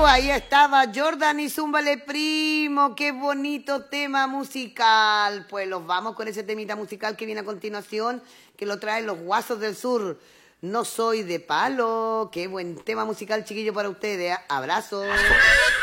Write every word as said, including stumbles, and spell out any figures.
ahí estaba Jordan y Zúmbale Primo, qué bonito tema musical. Pues los vamos con ese temita musical que viene a continuación, que lo traen los Guasos del Sur. No soy de palo, qué buen tema musical, chiquillo, para ustedes. Abrazos.